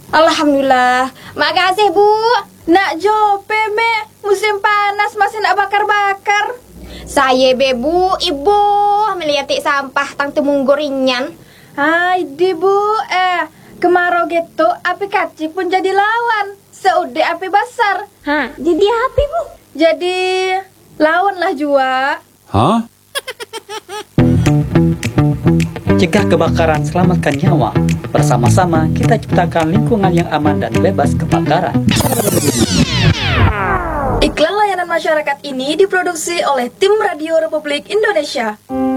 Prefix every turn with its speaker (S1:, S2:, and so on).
S1: Alhamdulillah. Makasih, Bu.
S2: Nak jope, me. Musim panas masih nak bakar-bakar.
S1: Saya bebu, ibu melihat sampah tang temunggur ringan.
S2: Hai, di Bu. Kemarau gitu, api kacik pun jadi lawan. Seudah api besar.
S1: Jadi apa, Bu?
S2: Jadi lawan lah jua.
S3: Hah?
S4: Cegah kebakaran, selamatkan nyawa. Bersama-sama kita ciptakan lingkungan yang aman dan bebas kebakaran.
S2: Iklan layanan masyarakat ini diproduksi oleh Tim Radio Republik Indonesia.